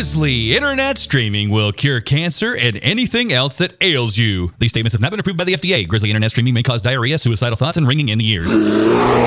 Grizzly Internet streaming will cure cancer and anything else that ails you. These statements have not been approved by the FDA. Grizzly Internet streaming may cause diarrhea, suicidal thoughts, and ringing in the ears.